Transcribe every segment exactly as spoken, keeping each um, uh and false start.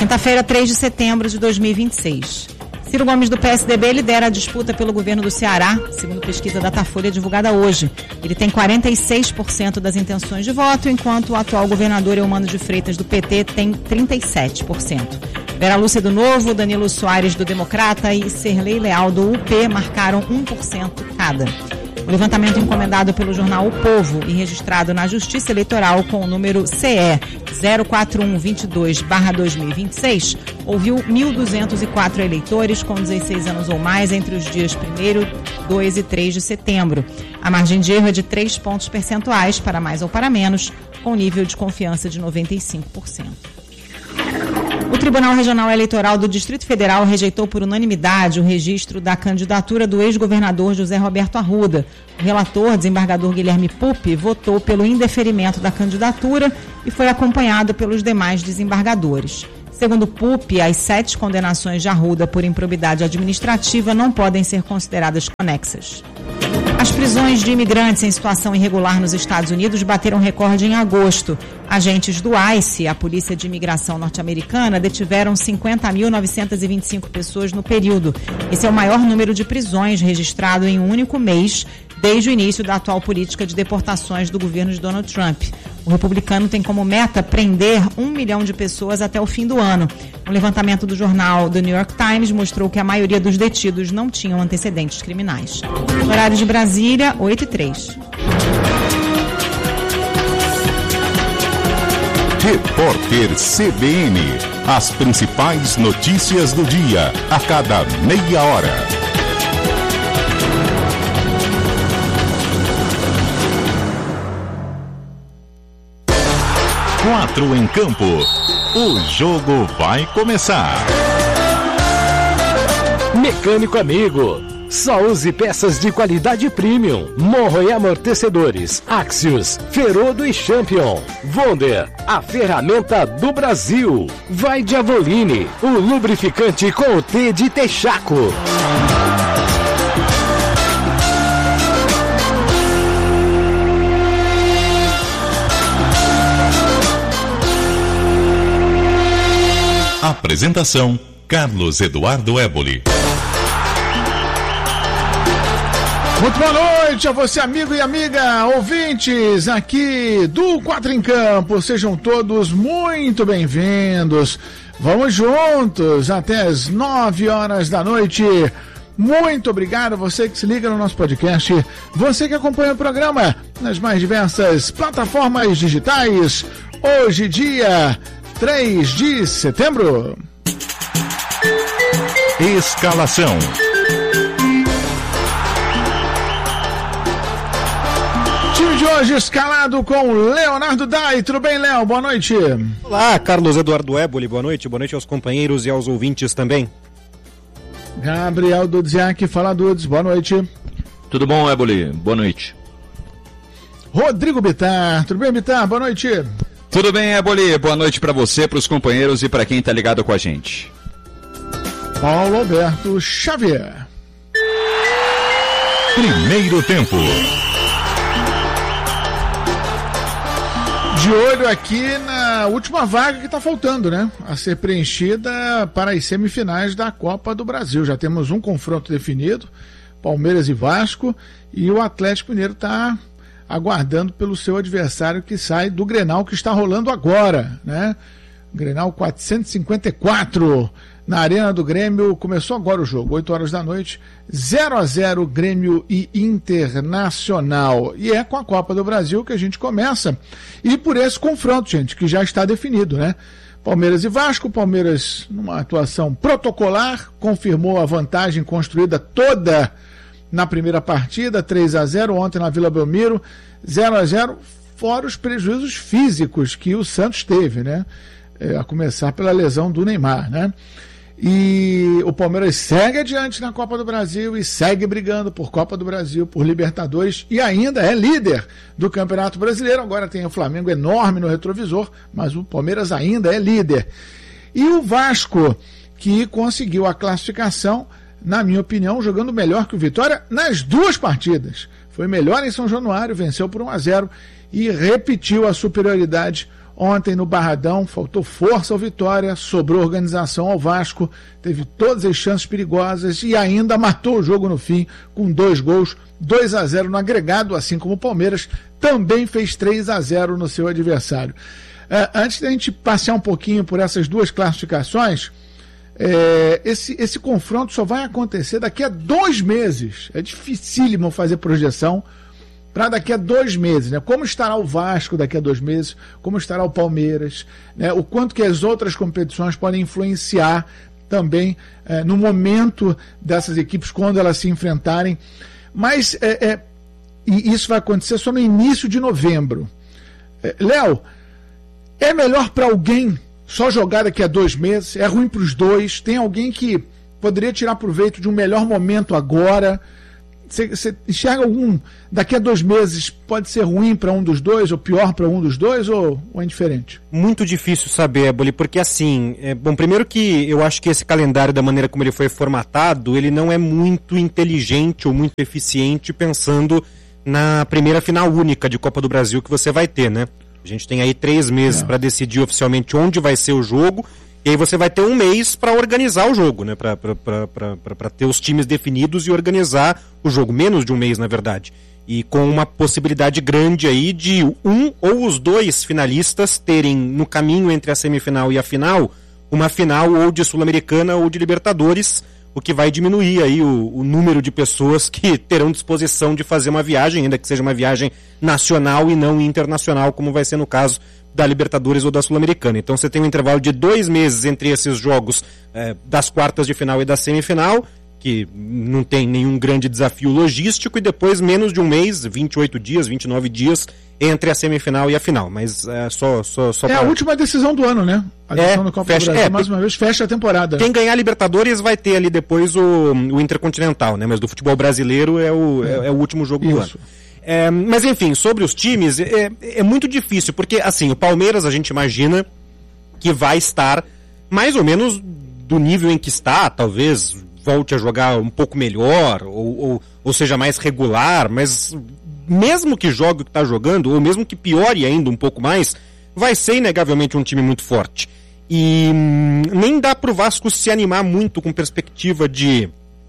Quinta-feira, três de setembro de dois mil e vinte e seis. Ciro Gomes, do P S D B, lidera a disputa pelo governo do Ceará, segundo pesquisa Datafolha divulgada hoje. Ele tem quarenta e seis por cento das intenções de voto, enquanto o atual governador Eumano de Freitas, do P T, tem trinta e sete por cento. Vera Lúcia, do Novo, Danilo Soares, do Democrata, e Serlei Leal, do U P, marcaram um por cento cada. O levantamento encomendado pelo jornal O Povo e registrado na Justiça Eleitoral com o número C E zero quatro um dois dois barra dois mil e vinte e seis ouviu mil duzentos e quatro eleitores com dezesseis anos ou mais entre os dias primeiro, dois e três de setembro. A margem de erro é de três pontos percentuais para mais ou para menos, com nível de confiança de noventa e cinco por cento. O Tribunal Regional Eleitoral do Distrito Federal rejeitou por unanimidade o registro da candidatura do ex-governador José Roberto Arruda. O relator, desembargador Guilherme Pupi, votou pelo indeferimento da candidatura e foi acompanhado pelos demais desembargadores. Segundo Pupi, as sete condenações de Arruda por improbidade administrativa não podem ser consideradas conexas. As prisões de imigrantes em situação irregular nos Estados Unidos bateram recorde em agosto. Agentes do ICE, a Polícia de Imigração norte-americana, detiveram cinquenta mil novecentas e vinte e cinco pessoas no período. Esse é o maior número de prisões registrado em um único mês desde o início da atual política de deportações do governo de Donald Trump. O republicano tem como meta prender um milhão de pessoas até o fim do ano. Um levantamento do jornal The New York Times mostrou que a maioria dos detidos não tinham antecedentes criminais. Horário de Brasília, oito e três. Repórter C B N. As principais notícias do dia, a cada meia hora. Quatro em campo. O jogo vai começar. Mecânico amigo, só use peças de qualidade premium. Morro e amortecedores, Axios, Ferodo e Champion. Wonder, a ferramenta do Brasil. Vai de Avoline, o lubrificante com o T de Texaco. Apresentação: Carlos Eduardo Éboli. Muito boa noite a você, amigo e amiga, ouvintes aqui do Quatro em Campo. Sejam todos muito bem-vindos. Vamos juntos até as nove horas da noite. Muito obrigado, você que se liga no nosso podcast, você que acompanha o programa nas mais diversas plataformas digitais. Hoje, dia três de setembro. Escalação. Time de hoje escalado com Leonardo Dai. Tudo bem, Léo? Boa noite. Olá, Carlos Eduardo Éboli. Boa noite. Boa noite aos companheiros e aos ouvintes também. Gabriel Dudziak. Fala, Dudes. Boa noite. Tudo bom, Éboli? Boa noite. Rodrigo Bittar. Tudo bem, Bittar? Boa noite. Tudo bem, Éboli? Boa noite para você, para os companheiros e para quem tá ligado com a gente. Paulo Alberto Xavier. Primeiro tempo. De olho aqui na última vaga que está faltando, né? A ser preenchida para as semifinais da Copa do Brasil. Já temos um confronto definido, Palmeiras e Vasco, e o Atlético Mineiro está aguardando pelo seu adversário que sai do Grenal que está rolando agora, né? Grenal quatrocentos e cinquenta e quatro na Arena do Grêmio. Começou agora o jogo, oito horas da noite, zero a zero Grêmio e Internacional. E é com a Copa do Brasil que a gente começa. E por esse confronto, gente, que já está definido, né? Palmeiras e Vasco. Palmeiras, numa atuação protocolar, confirmou a vantagem construída toda na primeira partida, três a zero, ontem na Vila Belmiro, zero a zero, fora os prejuízos físicos que o Santos teve, né? É, a começar pela lesão do Neymar, né? E o Palmeiras segue adiante na Copa do Brasil e segue brigando por Copa do Brasil, por Libertadores, e ainda é líder do Campeonato Brasileiro. Agora tem o Flamengo enorme no retrovisor, mas o Palmeiras ainda é líder. E o Vasco, que conseguiu a classificação, na minha opinião, jogando melhor que o Vitória nas duas partidas. Foi melhor em São Januário, venceu por um a zero e repetiu a superioridade Ontem no Barradão faltou força ao Vitória, sobrou organização ao Vasco, teve todas as chances perigosas e ainda matou o jogo no fim com dois gols, dois a zero no agregado, assim como o Palmeiras também fez três a zero no seu adversário. É, antes da gente passear um pouquinho por essas duas classificações, é, esse, esse confronto só vai acontecer daqui a dois meses. É dificílimo fazer projeção para daqui a dois meses, né? Como estará o Vasco daqui a dois meses, como estará o Palmeiras, né? O quanto que as outras competições podem influenciar também é, no momento dessas equipes, quando elas se enfrentarem. Mas é, é, e isso vai acontecer só no início de novembro. É, Léo, é melhor para alguém só jogar daqui a dois meses? É ruim para os dois? Tem alguém que poderia tirar proveito de um melhor momento agora? Você enxerga algum, daqui a dois meses pode ser ruim para um dos dois ou pior para um dos dois, ou, ou é indiferente? Muito difícil saber, Eboli, porque assim, é, bom, primeiro que eu acho que esse calendário, da maneira como ele foi formatado, ele não é muito inteligente ou muito eficiente pensando na primeira final única de Copa do Brasil que você vai ter, né? A gente tem aí três meses é. para decidir oficialmente onde vai ser o jogo, e aí você vai ter um mês para organizar o jogo, né? Para ter os times definidos e organizar o jogo. Menos de um mês, na verdade. E com uma possibilidade grande aí de um ou os dois finalistas terem no caminho entre a semifinal e a final, uma final ou de Sul-Americana ou de Libertadores, o que vai diminuir aí o, o número de pessoas que terão disposição de fazer uma viagem, ainda que seja uma viagem nacional e não internacional, como vai ser no caso da Libertadores ou da Sul-Americana. Então você tem um intervalo de dois meses entre esses jogos eh, das quartas de final e da semifinal, que não tem nenhum grande desafio logístico, e depois menos de um mês, vinte e oito dias, vinte e nove dias, entre a semifinal e a final. Mas é só, só, só É pra... a última decisão do ano, né? A decisão é, do Copa fecha, do Brasil, é, mais uma vez, fecha a temporada. Quem ganhar a Libertadores vai ter ali depois o, o Intercontinental, né? Mas do futebol brasileiro é o, é. É, é o último jogo Isso. do ano. É, mas enfim, sobre os times, é, é muito difícil, porque assim, o Palmeiras a gente imagina que vai estar mais ou menos do nível em que está, talvez volte a jogar um pouco melhor, ou, ou, ou seja mais regular, mas mesmo que jogue o que está jogando, ou mesmo que piore ainda um pouco mais, vai ser inegavelmente um time muito forte. E hum, nem dá pro Vasco se animar muito com perspectiva de...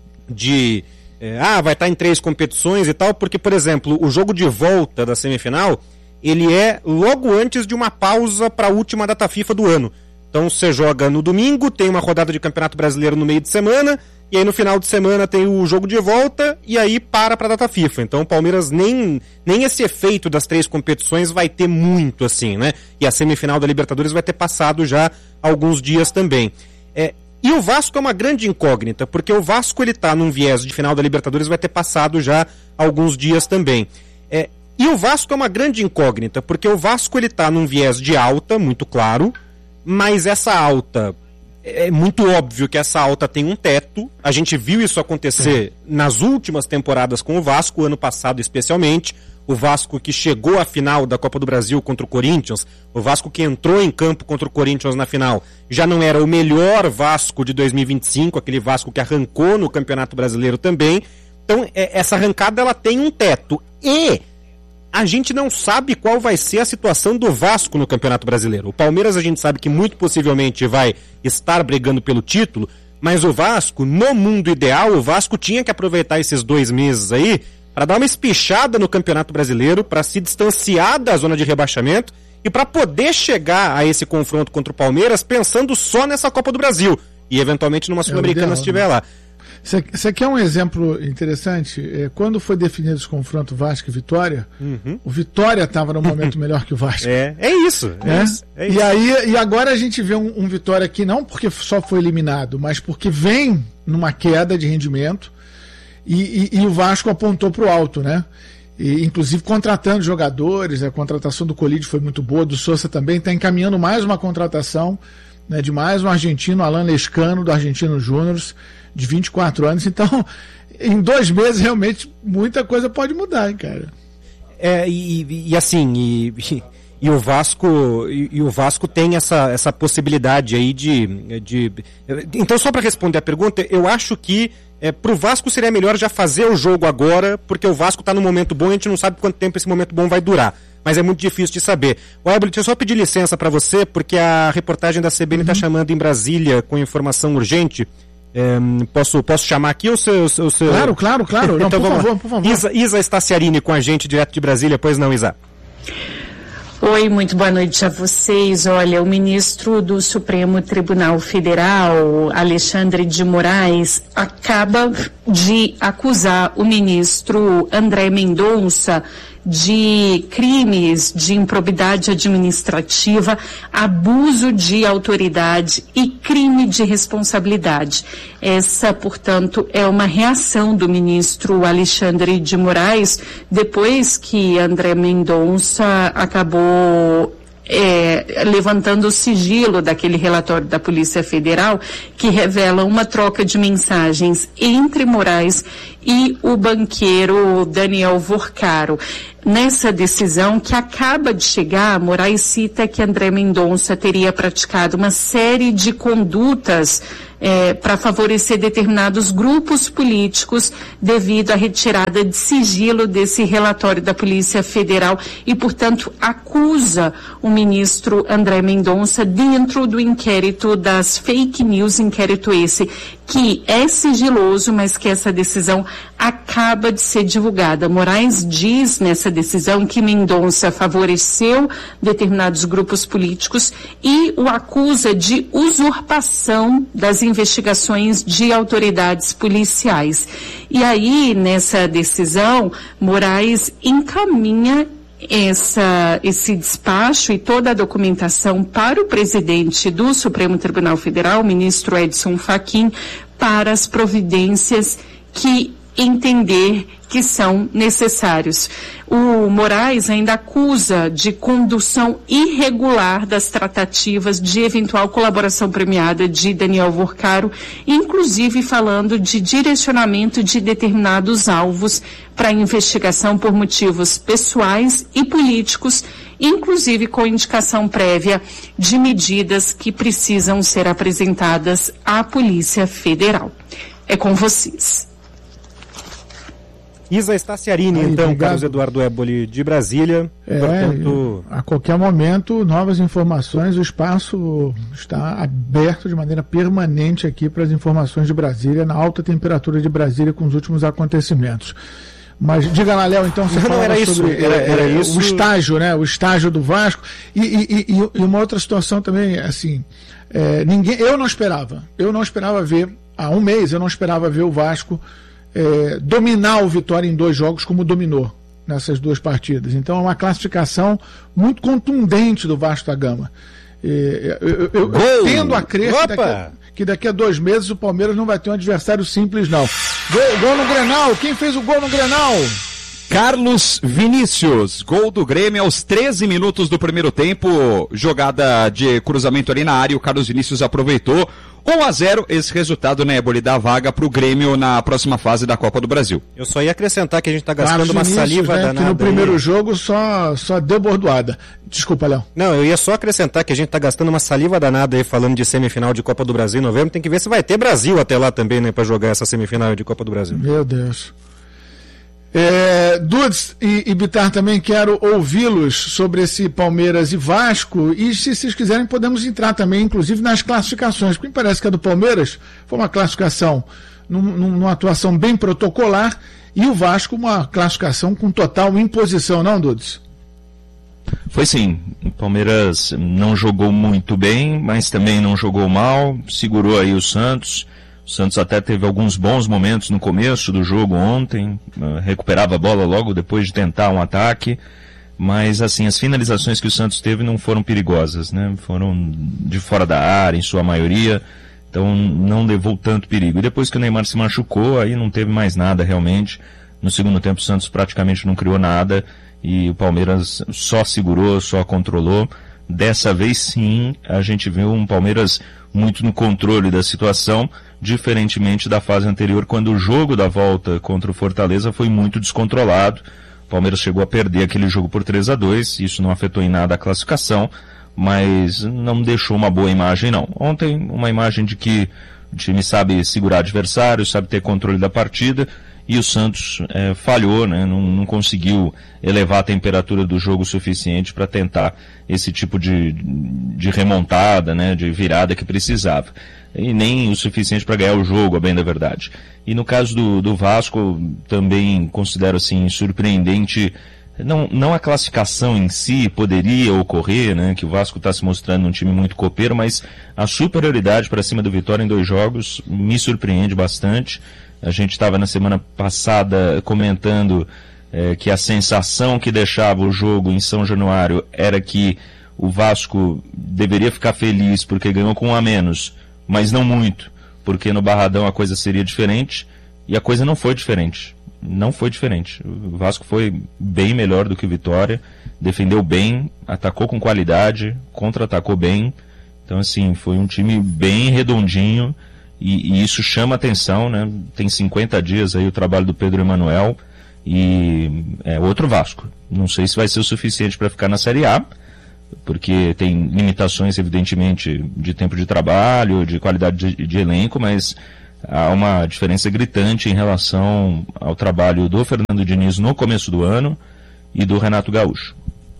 de É, ah, vai estar em três competições e tal, porque, por exemplo, o jogo de volta da semifinal, ele é logo antes de uma pausa para a última data FIFA do ano. Então você joga no domingo, tem uma rodada de Campeonato Brasileiro no meio de semana, e aí no final de semana tem o jogo de volta, e aí para para a data FIFA. Então o Palmeiras nem, nem esse efeito das três competições vai ter muito assim, né? E a semifinal da Libertadores vai ter passado já alguns dias também. É... E o Vasco é uma grande incógnita, porque o Vasco ele tá num viés de final da Libertadores, vai ter passado já alguns dias também. É, e o Vasco é uma grande incógnita, porque o Vasco ele tá num viés de alta, muito claro, mas essa alta, é muito óbvio que essa alta tem um teto. A gente viu isso acontecer é. nas últimas temporadas com o Vasco, ano passado especialmente. O Vasco que chegou à final da Copa do Brasil contra o Corinthians, o Vasco que entrou em campo contra o Corinthians na final, já não era o melhor Vasco de dois mil e vinte e cinco, aquele Vasco que arrancou no Campeonato Brasileiro também. Então, é, essa arrancada ela tem um teto. E a gente não sabe qual vai ser a situação do Vasco no Campeonato Brasileiro. O Palmeiras a gente sabe que muito possivelmente vai estar brigando pelo título, mas o Vasco, no mundo ideal, o Vasco tinha que aproveitar esses dois meses aí para dar uma espichada no Campeonato Brasileiro, para se distanciar da zona de rebaixamento e para poder chegar a esse confronto contra o Palmeiras pensando só nessa Copa do Brasil e eventualmente numa Sul-Americana é se estiver lá. Você quer um exemplo interessante? É, quando foi definido esse confronto Vasco e Vitória, uhum. o Vitória estava num momento melhor que o Vasco. É, é isso. É é? isso, é e, isso. Aí, e agora a gente vê um, um Vitória que não porque só foi eliminado, mas porque vem numa queda de rendimento. E, e, e o Vasco apontou para o alto, né? E, inclusive contratando jogadores, a contratação do Colide foi muito boa, do Sousa também, está encaminhando mais uma contratação, né, de mais um argentino, Alan Lescano, do Argentino Júnior, de vinte e quatro anos. Então, em dois meses, realmente, muita coisa pode mudar, hein, cara? É, e, e assim, e, e, e o Vasco e, e o Vasco tem essa, essa possibilidade aí de... de... Então, só para responder a pergunta, eu acho que É, pro Vasco seria melhor já fazer o jogo agora, porque o Vasco tá num momento bom e a gente não sabe quanto tempo esse momento bom vai durar. mas é muito difícil de saber. O Éboli, deixa eu só pedir licença para você, porque a reportagem da C B N está uhum. chamando em Brasília com informação urgente. É, posso, posso chamar aqui ou você... Claro, claro, claro. Não, então, por vamos favor, lá. por favor. Isa, Isa Staciarini com a gente, direto de Brasília, pois não, Isa? Oi, muito boa noite a vocês. Olha, o ministro do Supremo Tribunal Federal, Alexandre de Moraes, acaba de acusar o ministro André Mendonça de crimes de improbidade administrativa, abuso de autoridade e crime de responsabilidade. Essa, portanto, é uma reação do ministro Alexandre de Moraes, depois que André Mendonça acabou É, levantando o sigilo daquele relatório da Polícia Federal que revela uma troca de mensagens entre Moraes e o banqueiro Daniel Vorcaro. Nessa decisão que acaba de chegar, Moraes cita que André Mendonça teria praticado uma série de condutas É, para favorecer determinados grupos políticos devido à retirada de sigilo desse relatório da Polícia Federal e, portanto, acusa o ministro André Mendonça dentro do inquérito das fake news, inquérito esse que é sigiloso, mas que essa decisão acaba de ser divulgada. Moraes diz nessa decisão que Mendonça favoreceu determinados grupos políticos e o acusa de usurpação das investigações de autoridades policiais. E aí, nessa decisão, Moraes encaminha essa, esse despacho e toda a documentação para o presidente do Supremo Tribunal Federal, o ministro Edson Fachin, para as providências que entender que são necessários. O Moraes ainda acusa de condução irregular das tratativas de eventual colaboração premiada de Daniel Vorcaro, inclusive falando de direcionamento de determinados alvos para investigação por motivos pessoais e políticos, inclusive com indicação prévia de medidas que precisam ser apresentadas à Polícia Federal. É com vocês. Isa Staciarini, Aí, então, obrigado. Carlos Eduardo Éboli, de Brasília. É, portanto... a qualquer momento, novas informações, o espaço está aberto de maneira permanente aqui para as informações de Brasília, na alta temperatura de Brasília com os últimos acontecimentos. Mas diga lá, Léo, então, você não, falava não, era sobre isso, era, era é, isso. o estágio, né? O estágio do Vasco. E, e, e, e uma outra situação também, assim, é, ninguém, eu não esperava, eu não esperava ver, há um mês eu não esperava ver o Vasco É, dominar o Vitória em dois jogos como dominou nessas duas partidas. Então é uma classificação muito contundente do Vasco da Gama. É, eu, eu, eu, eu tendo a crer que daqui a, que daqui a dois meses o Palmeiras não vai ter um adversário simples, não. Gol, gol no Grenal, quem fez o gol no Grenal? Carlos Vinícius, gol do Grêmio aos treze minutos do primeiro tempo, jogada de cruzamento ali na área, o Carlos Vinícius aproveitou. um a zero, esse resultado, né, Éboli, dá vaga para o Grêmio na próxima fase da Copa do Brasil. Eu só ia acrescentar que a gente está gastando Carlos uma Vinícius, saliva né, danada. que no primeiro aí. jogo só, só deu bordoada. Desculpa, Léo. Não, eu ia só acrescentar que a gente está gastando uma saliva danada aí falando de semifinal de Copa do Brasil em novembro. Tem que ver se vai ter Brasil até lá também, né, para jogar essa semifinal de Copa do Brasil. Meu Deus. É, Dudes e, e Bitar, também quero ouvi-los sobre esse Palmeiras e Vasco, e se vocês quiserem podemos entrar também, inclusive nas classificações, porque me parece que a do Palmeiras foi uma classificação num, numa atuação bem protocolar, e o Vasco uma classificação com total imposição, não, Dudes? Foi sim, o Palmeiras não jogou muito bem, mas também não jogou mal, segurou aí o Santos. O Santos até teve alguns bons momentos no começo do jogo ontem, recuperava a bola logo depois de tentar um ataque, mas assim, as finalizações que o Santos teve não foram perigosas, né? Foram de fora da área, em sua maioria, então não levou tanto perigo. E depois que o Neymar se machucou, aí não teve mais nada realmente. No segundo tempo o Santos praticamente não criou nada e o Palmeiras só segurou, só controlou. Dessa vez sim, a gente viu um Palmeiras muito no controle da situação, diferentemente da fase anterior, quando o jogo da volta contra o Fortaleza foi muito descontrolado. O Palmeiras chegou a perder aquele jogo por três a dois, isso não afetou em nada a classificação, mas não deixou uma boa imagem não. Ontem, uma imagem de que o time sabe segurar adversário, sabe ter controle da partida, e o Santos é, falhou, né? Não, não conseguiu elevar a temperatura do jogo o suficiente para tentar esse tipo de, de remontada, né? De virada que precisava. E nem o suficiente para ganhar o jogo, a bem da verdade. E no caso do, do Vasco, também considero assim surpreendente, não, não a classificação em si poderia ocorrer, né? Que o Vasco está se mostrando um time muito copeiro, mas a superioridade para cima do Vitória em dois jogos me surpreende bastante. A gente estava na semana passada comentando é, que a sensação que deixava o jogo em São Januário era que o Vasco deveria ficar feliz porque ganhou com um a menos, mas não muito, porque no Barradão a coisa seria diferente, e a coisa não foi diferente. Não foi diferente. O Vasco foi bem melhor do que o Vitória, defendeu bem, atacou com qualidade, contra-atacou bem. Então, assim, foi um time bem redondinho, e, e isso chama atenção, né? Tem cinquenta dias aí o trabalho do Pedro Emanuel, e é outro Vasco. Não sei se vai ser o suficiente para ficar na Série A, porque tem limitações, evidentemente, de tempo de trabalho, de qualidade de, de elenco, mas há uma diferença gritante em relação ao trabalho do Fernando Diniz no começo do ano e do Renato Gaúcho.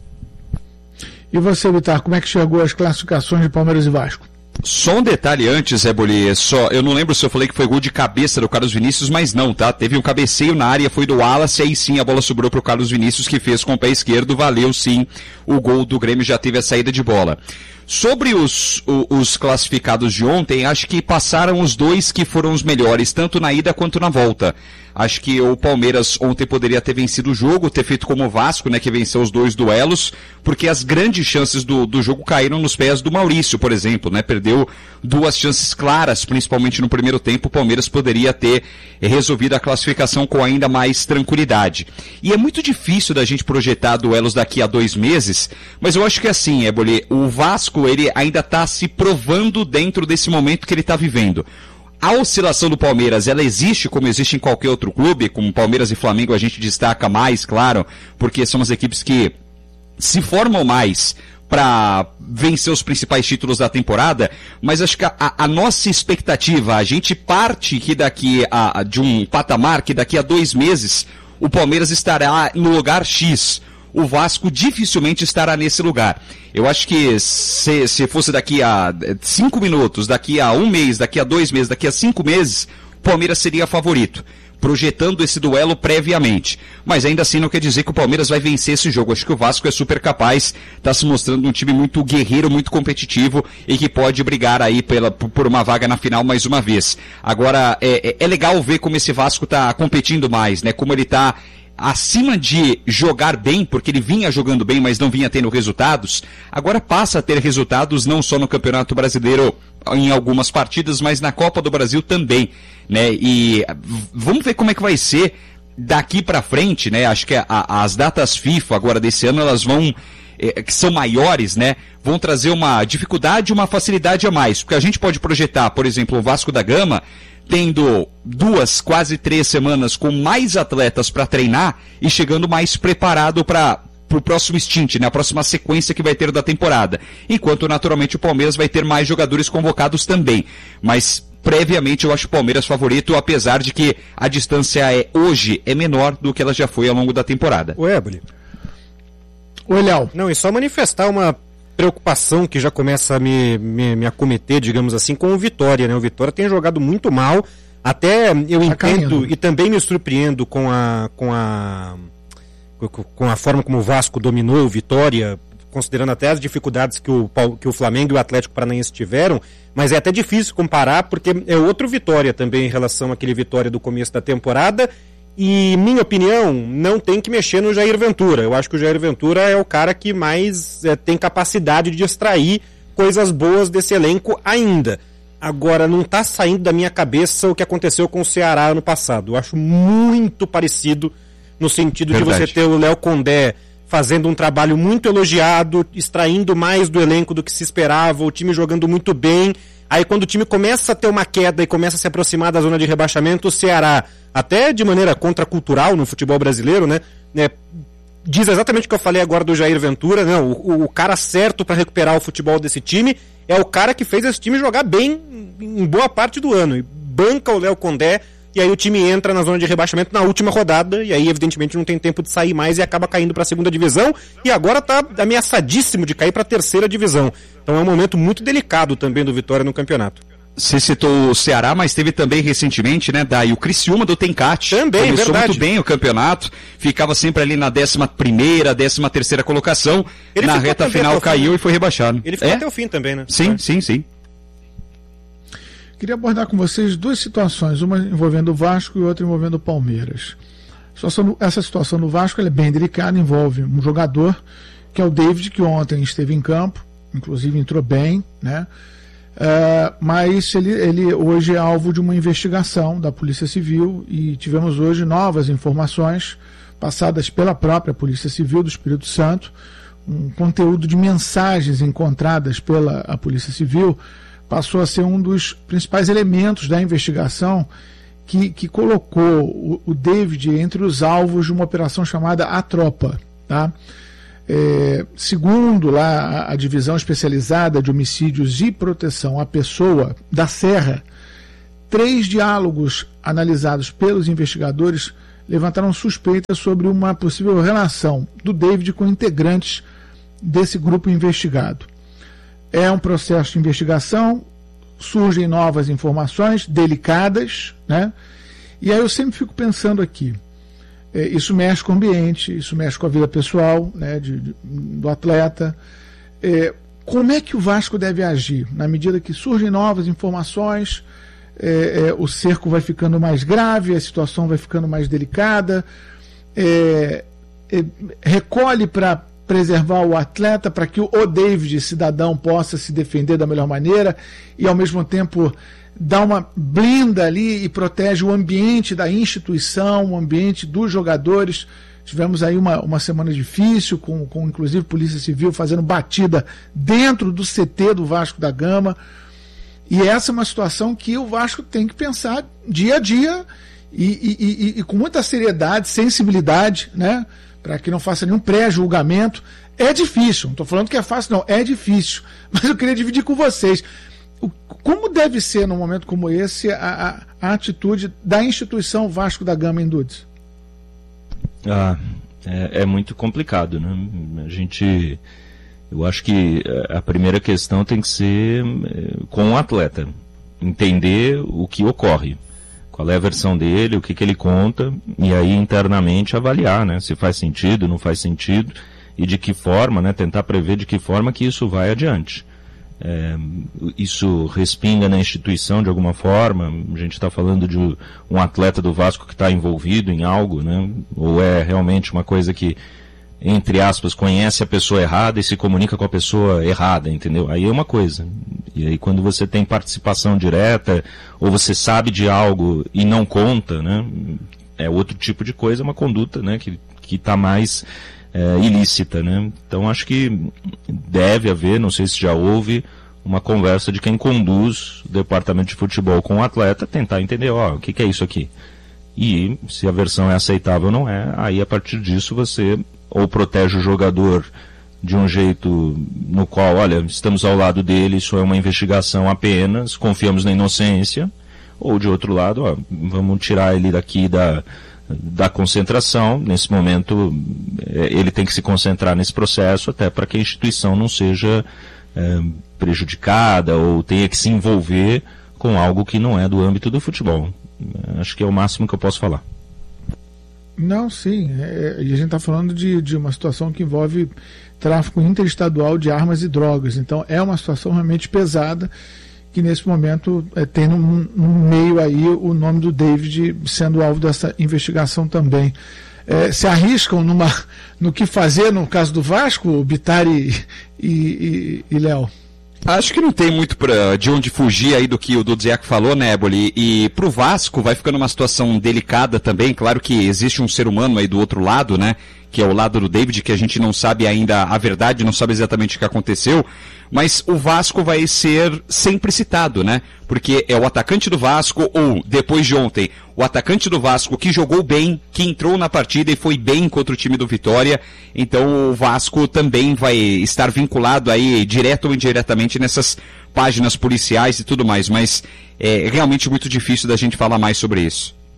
E você, Vitar, como é que chegou as classificações de Palmeiras e Vasco? Só um detalhe antes, Zé Boli, só, eu não lembro se eu falei que foi gol de cabeça do Carlos Vinícius, mas não, tá? Teve um cabeceio na área, foi do Wallace, aí sim a bola sobrou pro Carlos Vinícius, que fez com o pé esquerdo, valeu sim, o gol do Grêmio já teve a saída de bola. Sobre os, os, os classificados de ontem, acho que passaram os dois que foram os melhores, tanto na ida quanto na volta. Acho que o Palmeiras ontem poderia ter vencido o jogo, ter feito como o Vasco, né, que venceu os dois duelos, porque as grandes chances do, do jogo caíram nos pés do Maurício, por exemplo, né, perdeu duas chances claras, principalmente no primeiro tempo. O Palmeiras poderia ter resolvido a classificação com ainda mais tranquilidade. E é muito difícil da gente projetar duelos daqui a dois meses, mas eu acho que assim, Éboli, o Vasco, ele ainda está se provando dentro desse momento que ele está vivendo. A oscilação do Palmeiras, ela existe como existe em qualquer outro clube, como Palmeiras e Flamengo a gente destaca mais, claro, porque são as equipes que se formam mais para vencer os principais títulos da temporada, mas acho que a, a nossa expectativa, a gente parte que daqui a, de um patamar que daqui a dois meses o Palmeiras estará no lugar X. O Vasco dificilmente estará nesse lugar. Eu acho que se, se fosse daqui a cinco minutos, daqui a um mês, daqui a dois meses, daqui a cinco meses, o Palmeiras seria favorito, projetando esse duelo previamente. Mas ainda assim não quer dizer que o Palmeiras vai vencer esse jogo. Acho que o Vasco é super capaz, está se mostrando um time muito guerreiro, muito competitivo e que pode brigar aí pela, por uma vaga na final mais uma vez. Agora, é, é, é legal ver como esse Vasco está competindo mais, né? Como ele está acima de jogar bem, porque ele vinha jogando bem, mas não vinha tendo resultados, agora passa a ter resultados não só no Campeonato Brasileiro em algumas partidas, mas na Copa do Brasil também, né? E vamos ver como é que vai ser daqui pra frente, né? Acho que a, as datas FIFA agora desse ano, elas vão, é, que são maiores, né? Vão trazer uma dificuldade e uma facilidade a mais, porque a gente pode projetar, por exemplo, o Vasco da Gama tendo duas, quase três semanas com mais atletas para treinar e chegando mais preparado para o próximo stint, né, a próxima sequência que vai ter da temporada. Enquanto, naturalmente, o Palmeiras vai ter mais jogadores convocados também. Mas, previamente, eu acho o Palmeiras favorito, apesar de que a distância é, hoje é menor do que ela já foi ao longo da temporada. O Éboli. Oi, Léo. Não, e só manifestar uma preocupação que já começa a me, me, me acometer, digamos assim, com o Vitória, né? O Vitória tem jogado muito mal, até eu tá entendo caindo. E também me surpreendo com a, com a com a forma como o Vasco dominou o Vitória, considerando até as dificuldades que o, que o Flamengo e o Atlético Paranaense tiveram, mas é até difícil comparar, porque é outro Vitória também em relação àquele Vitória do começo da temporada. E, minha opinião, não tem que mexer no Jair Ventura. Eu acho que o Jair Ventura é o cara que mais é, tem capacidade de extrair coisas boas desse elenco ainda. Agora, não está saindo da minha cabeça o que aconteceu com o Ceará ano passado. Eu acho muito parecido no sentido Verdade. de você ter o Léo Condé fazendo um trabalho muito elogiado, extraindo mais do elenco do que se esperava, o time jogando muito bem. Aí quando o time começa a ter uma queda e começa a se aproximar da zona de rebaixamento, o Ceará, até de maneira contracultural no futebol brasileiro, né, né diz exatamente o que eu falei agora do Jair Ventura, né, o, o cara certo para recuperar o futebol desse time é o cara que fez esse time jogar bem em boa parte do ano, e banca o Léo Condé e aí o time entra na zona de rebaixamento na última rodada, e aí evidentemente não tem tempo de sair mais e acaba caindo para a segunda divisão, e agora está ameaçadíssimo de cair para a terceira divisão. Então é um momento muito delicado também do Vitória no campeonato. Você citou o Ceará, mas teve também recentemente, né, daí o Criciúma do Tencate. Também, começou verdade. muito bem o campeonato, ficava sempre ali na décima primeira, décima terceira colocação, Ele na reta final caiu e foi rebaixado. Ele ficou é? até o fim também, né? Sim, é. sim, sim. Queria abordar com vocês duas situações, uma envolvendo o Vasco e outra envolvendo o Palmeiras. Essa situação do Vasco ela é bem delicada, envolve um jogador, que é o David, que ontem esteve em campo, inclusive entrou bem, né? Uh, mas ele, ele hoje é alvo de uma investigação da Polícia Civil e tivemos hoje novas informações passadas pela própria Polícia Civil do Espírito Santo, um conteúdo de mensagens encontradas pela a Polícia Civil passou a ser um dos principais elementos da investigação que, que colocou o, o David entre os alvos de uma operação chamada A Tropa, tá? É, segundo lá a, a divisão especializada de homicídios e proteção à pessoa da Serra, três diálogos analisados pelos investigadores levantaram suspeitas sobre uma possível relação do David com integrantes desse grupo investigado. É um processo de investigação, surgem novas informações delicadas, né? E aí eu sempre fico pensando aqui, é, isso mexe com o ambiente, isso mexe com a vida pessoal, né, de, de, do atleta. É, como é que o Vasco deve agir? Na medida que surgem novas informações, é, é, o cerco vai ficando mais grave, a situação vai ficando mais delicada, é, é, recolhe para preservar o atleta, para que o David, cidadão, possa se defender da melhor maneira e, ao mesmo tempo, dá uma blinda ali e protege o ambiente da instituição, o ambiente dos jogadores. Tivemos aí uma, uma semana difícil, com, com inclusive Polícia Civil fazendo batida dentro do C T do Vasco da Gama. E essa é uma situação que o Vasco tem que pensar dia a dia e, e, e, e com muita seriedade, sensibilidade, né? Para que não faça nenhum pré-julgamento. É difícil, não estou falando que é fácil, não, é difícil. Mas eu queria dividir com vocês. Como deve ser, num momento como esse, a, a, a atitude da instituição Vasco da Gama em Dudes? Ah, é, é muito complicado, né? A gente, eu acho que a primeira questão tem que ser com o atleta, entender o que ocorre, qual é a versão dele, o que, que ele conta, e aí internamente avaliar, né? Se faz sentido, não faz sentido, e de que forma, né? Tentar prever de que forma que isso vai adiante. É, isso respinga na instituição de alguma forma. A gente está falando de um atleta do Vasco que está envolvido em algo, né? Ou é realmente uma coisa que, entre aspas, conhece a pessoa errada e se comunica com a pessoa errada, entendeu? Aí é uma coisa. E aí quando você tem participação direta, ou você sabe de algo e não conta, né? É outro tipo de coisa, uma conduta, né? Que que está mais É, ilícita, né? Então acho que deve haver, não sei se já houve, uma conversa de quem conduz o departamento de futebol com o atleta, tentar entender, ó, o que, que é isso aqui? E se a versão é aceitável ou não é, aí a partir disso você ou protege o jogador de um jeito no qual, olha, estamos ao lado dele, isso é uma investigação apenas, confiamos na inocência, ou de outro lado, ó, vamos tirar ele daqui da da concentração. Nesse momento ele tem que se concentrar nesse processo até para que a instituição não seja é, prejudicada ou tenha que se envolver com algo que não é do âmbito do futebol. Acho que é o máximo que eu posso falar. Não, sim, é, e a gente está falando de, de uma situação que envolve tráfico interestadual de armas e drogas, então é uma situação realmente pesada, que nesse momento é, tem no, no meio aí o nome do David sendo alvo dessa investigação também. É, se arriscam numa, no que fazer no caso do Vasco, Bittar e, e, e Léo? Acho que não tem muito pra, de onde fugir aí do que o Dudziak falou, né, Éboli? E pro Vasco vai ficando uma situação delicada também. Claro que existe um ser humano aí do outro lado, né? Que é o lado do David, que a gente não sabe ainda a verdade, não sabe exatamente o que aconteceu. Mas o Vasco vai ser sempre citado, né? Porque é o atacante do Vasco, ou, depois de ontem, o atacante do Vasco que jogou bem, que entrou na partida e foi bem contra o time do Vitória. Então o Vasco também vai estar vinculado aí, direto ou indiretamente, nessas páginas policiais e tudo mais. Mas é realmente muito difícil da gente falar mais sobre isso.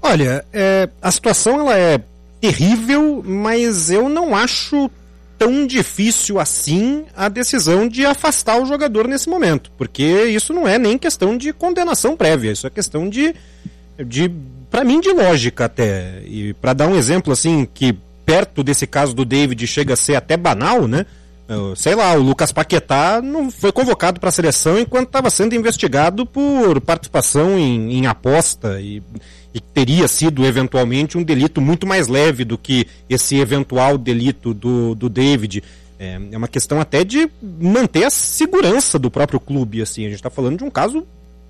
Olha, é, a situação ela é terrível, mas eu não acho tão difícil assim a decisão de afastar o jogador nesse momento, porque isso não é nem questão de condenação prévia, isso é questão de, de para mim, de lógica até. E para dar um exemplo assim, que perto desse caso do David chega a ser até banal, né? Sei lá, o Lucas Paquetá não foi convocado para a seleção enquanto estava sendo investigado por participação em, em aposta e, e teria sido eventualmente um delito muito mais leve do que esse eventual delito do, do David. É, é uma questão até de manter a segurança do próprio clube, assim. A gente está falando de um caso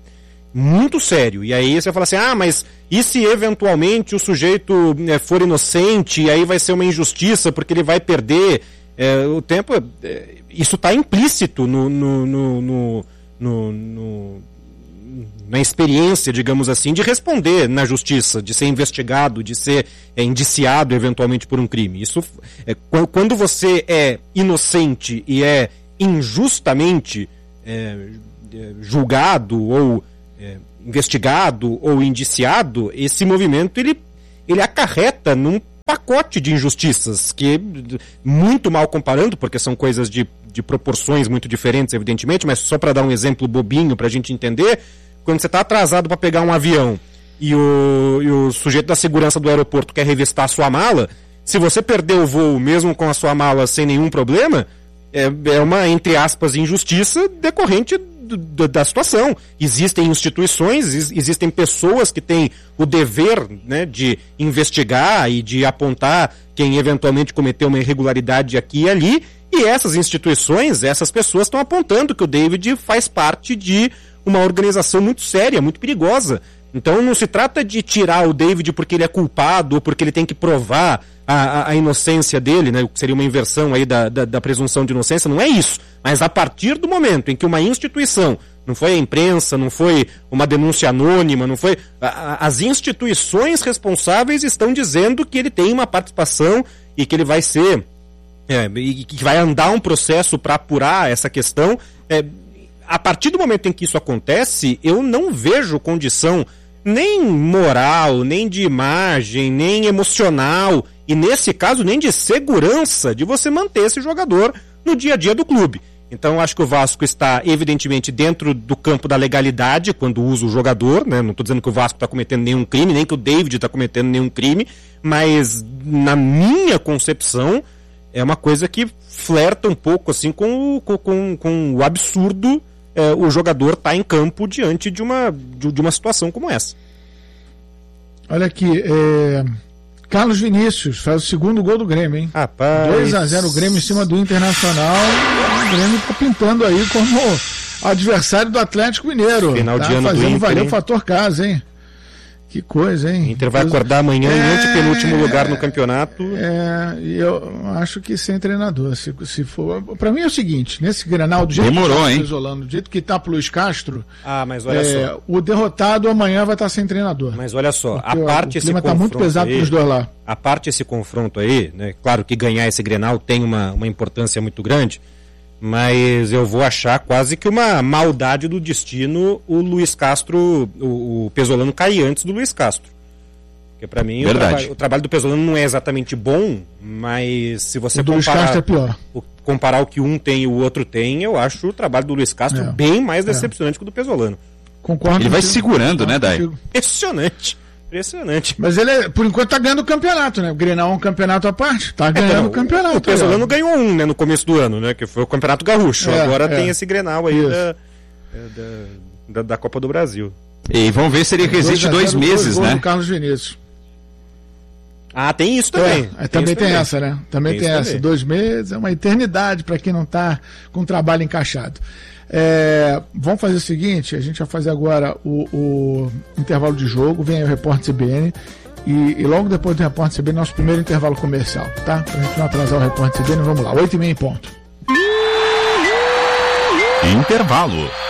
muito sério. E aí você fala assim, ah, mas e se eventualmente o sujeito é, for inocente, e aí vai ser uma injustiça porque ele vai perder... É, o tempo, é, isso está implícito no, no, no, no, no, no, na experiência, digamos assim, de responder na justiça, de ser investigado, de ser é, indiciado eventualmente por um crime. Isso, é, quando você é inocente e é injustamente é, julgado ou é, investigado ou indiciado, esse movimento ele, ele acarreta num pacote de injustiças, que muito mal comparando, porque são coisas de, de proporções muito diferentes, evidentemente, mas só para dar um exemplo bobinho para a gente entender, quando você está atrasado para pegar um avião e o, e o sujeito da segurança do aeroporto quer revistar a sua mala, se você perder o voo mesmo com a sua mala sem nenhum problema, é, é uma, entre aspas, injustiça decorrente da situação. Existem instituições, existem pessoas que têm o dever, né, de investigar e de apontar quem eventualmente cometeu uma irregularidade aqui e ali, e essas instituições, essas pessoas estão apontando que o David faz parte de uma organização muito séria, muito perigosa. Então não se trata de tirar o David porque ele é culpado ou porque ele tem que provar a, a, a inocência dele, né, o que seria uma inversão aí da, da, da presunção de inocência, não é isso. Mas a partir do momento em que uma instituição, não foi a imprensa, não foi uma denúncia anônima, não foi... A, a, as instituições responsáveis estão dizendo que ele tem uma participação e que ele vai ser... É, e que vai andar um processo para apurar essa questão. É, a partir do momento em que isso acontece, eu não vejo condição nem moral, nem de imagem, nem emocional, e nesse caso nem de segurança de você manter esse jogador no dia a dia do clube. Então acho que o Vasco está evidentemente dentro do campo da legalidade quando usa o jogador, né? Não estou dizendo que o Vasco está cometendo nenhum crime, nem que o David está cometendo nenhum crime, mas na minha concepção é uma coisa que flerta um pouco assim com o, com, com o absurdo. É, o jogador está em campo diante de uma, de, de uma situação como essa. Olha aqui, é... Carlos Vinícius faz o segundo gol do Grêmio, hein? Rapaz. dois a zero o Grêmio em cima do Internacional. O Grêmio está pintando aí como adversário do Atlético Mineiro. Final tá de ano fazendo do Inter, valer hein? o fator casa, hein? Que coisa, hein? O Inter vai acordar amanhã é... em antepenúltimo lugar no campeonato. É, e eu acho que sem treinador, se, se for... Pra mim é o seguinte, nesse Grenal, do jeito Demorou, que tá hein? isolando, do jeito que tá pro Luiz Castro, Ah, mas olha é, só. o derrotado amanhã vai estar sem treinador. Mas olha só, a Porque parte o esse clima tá muito confronto pesado aí, pros dois lá. a parte esse confronto aí, né? Claro que ganhar esse Grenal tem uma, uma importância muito grande, mas eu vou achar quase que uma maldade do destino o Luiz Castro, o, o Pesolano cair antes do Luiz Castro. Porque pra mim o, traba- o trabalho do Pesolano não é exatamente bom, mas se você o do Luiz comparar, Castro é pior. o, comparar o que um tem e o outro tem, eu acho o trabalho do Luiz Castro É. bem mais decepcionante que o do Pesolano. Concordo. Ele vai contigo. segurando, né, Dai? Contigo. Impressionante. Impressionante. Mas ele, é, por enquanto, tá ganhando o campeonato, né? O Grenal é um campeonato à parte. Tá ganhando Então, o campeonato. O Pesolano ó. ganhou um, né, no começo do ano, né? Que foi o Campeonato Gaúcho. É, Agora é. tem esse Grenal aí Isso. da, da, da, da Copa do Brasil. E vamos ver se ele resiste dois meses, gol né? do Carlos Vinícius. Ah, tem isso também. É, também isso tem essa, né? Também Tem tem, isso essa. também. Dois meses é uma eternidade para quem não está com o trabalho encaixado. É, vamos fazer o seguinte: a gente vai fazer agora o, o intervalo de jogo. Vem aí o Repórter C B N. E, e logo depois do Repórter C B N, nosso primeiro intervalo comercial, tá? Pra gente não atrasar o Repórter C B N, vamos lá. oito e meia em ponto. Intervalo.